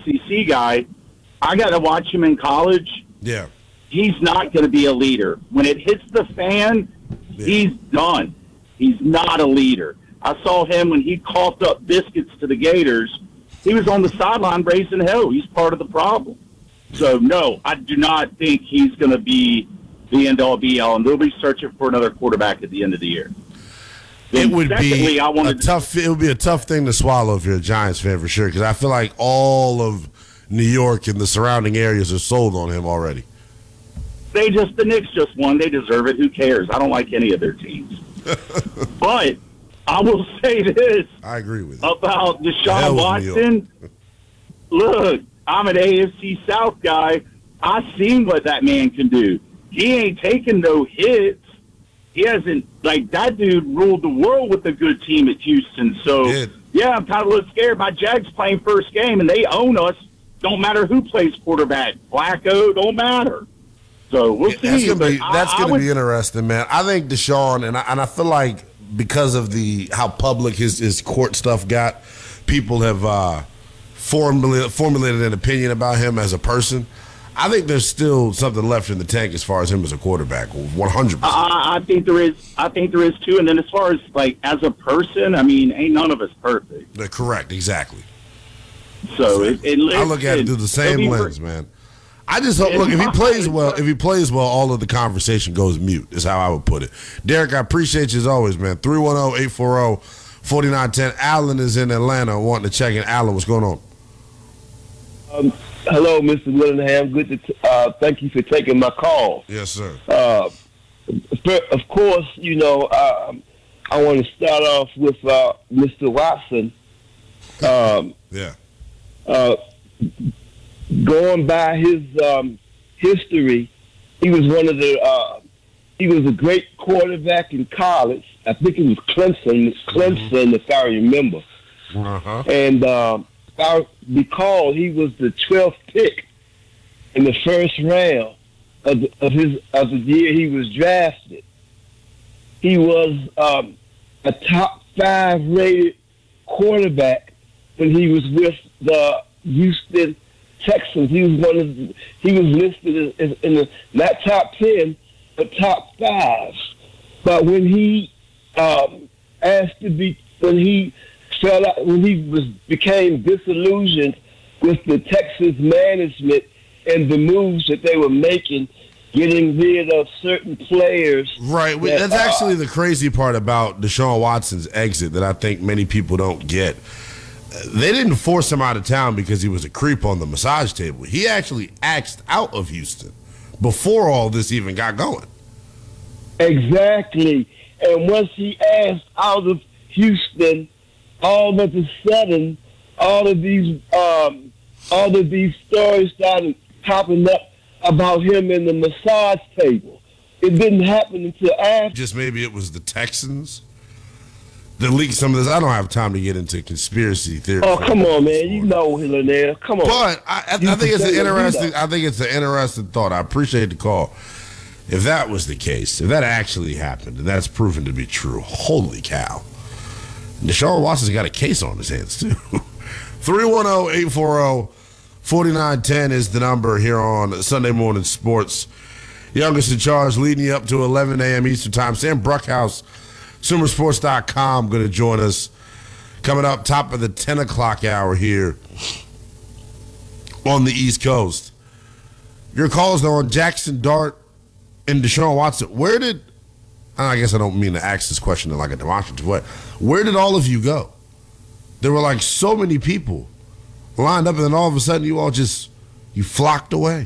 SEC guy. I got to watch him in college. Yeah. He's not going to be a leader. When it hits the fan, he's done. He's not a leader. I saw him when he coughed up biscuits to the Gators. He was on the sideline raising hell. He's part of the problem. So, no, I do not think he's going to be the end-all, be-all, and they'll be searching for another quarterback at the end of the year. It would be a tough thing to swallow if you're a Giants fan for sure, because I feel like all of New York and the surrounding areas are sold on him already. The Knicks just won. They deserve it. Who cares? I don't like any of their teams. But I will say this. I agree with you. About Deshaun Watson. Look, I'm an AFC South guy. I seen what that man can do. He ain't taking no hits. He hasn't, that dude ruled the world with a good team at Houston. So, yeah, I'm kind of a little scared. My Jags playing first game, and they own us. Don't matter who plays quarterback. Flacco, don't matter. So we'll see. That's going to be interesting, man. I think Deshaun, and I feel like because of how public his court stuff got, people have formulated an opinion about him as a person. I think there's still something left in the tank as far as him as a quarterback, 100%. I think there is. I think there is too. And then as far as as a person, I mean, ain't none of us perfect. They're correct, exactly. So I look at it through the same lens, man. I just hope. Look, if he plays well, all of the conversation goes mute. Is how I would put it. Derek, I appreciate you as always, man. 310-840-4910. Alan is in Atlanta, wanting to check in. Alan, what's going on? Hello, Mr. Willingham. Good to thank you for taking my call. Yes, sir. Of course, I want to start off with Mr. Watson. Yeah. Going by his history, he was he was a great quarterback in college. I think it was Clemson, if I remember. Uh-huh. And if I recall, he was the 12th pick in the first round of the year he was drafted. He was a top 5 rated quarterback when he was with the Houston Texans. He was listed as in the not top 10, but top 5. But when he became disillusioned with the Texas management and the moves that they were making, getting rid of certain players. Right. That's actually the crazy part about Deshaun Watson's exit that I think many people don't get. They didn't force him out of town because he was a creep on the massage table. He actually axed out of Houston before all this even got going. Exactly. And once he asked out of Houston, all of a sudden, all of these stories started popping up about him in the massage table. It didn't happen until after. Just maybe it was the Texans that leaked some of this. I don't have time to get into conspiracy theory. Oh, come on, man! You know Hillionaire. Come on. But I think it's an interesting. I think it's an interesting thought. I appreciate the call. If that was the case, if that actually happened, and that's proven to be true, holy cow! Deshaun Watson's got a case on his hands, too. 310-840-4910 is the number here on Sunday Morning Sports. Youngest in charge, leading you up to 11 a.m. Eastern Time. Sam Bruckhouse, SumerSports.com, going to join us. Coming up top of the 10 o'clock hour here on the East Coast. Your calls, though, on Jackson Dart and Deshaun Watson. I guess I don't mean to ask this question in like a demonstrative way. Where did all of you go? There were so many people lined up, and then all of a sudden you flocked away.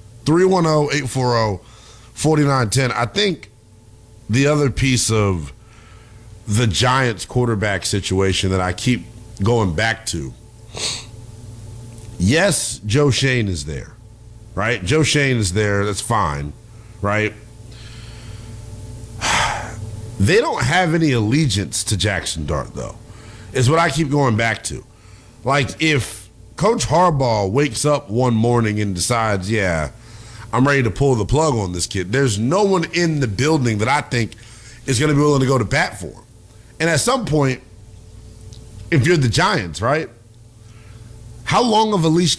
310-840-4910. I think the other piece of the Giants quarterback situation that I keep going back to, yes, Joe Schoen is there, right? Joe Schoen is there. That's fine, right? They don't have any allegiance to Jackson Dart, though, is what I keep going back to. If Coach Harbaugh wakes up one morning and decides, yeah, I'm ready to pull the plug on this kid, there's no one in the building that I think is going to be willing to go to bat for him. And at some point, if you're the Giants, right, how long of a leash